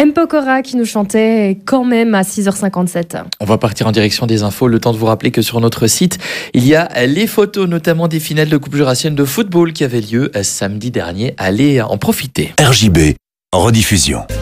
M. Pokora qui nous chantait quand même à 6h57. On va partir en direction des infos. Le temps de vous rappeler que sur notre site, il y a les photos, notamment des finales de Coupe Jurassienne de football qui avaient lieu samedi dernier. Allez en profiter. RJB, en rediffusion.